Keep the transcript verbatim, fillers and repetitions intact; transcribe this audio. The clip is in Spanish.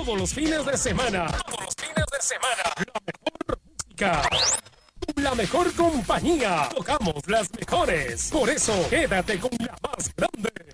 Todos los fines de semana. Todos los fines de semana. La mejor música. La mejor compañía. Tocamos las mejores. Por eso, quédate con la más grande.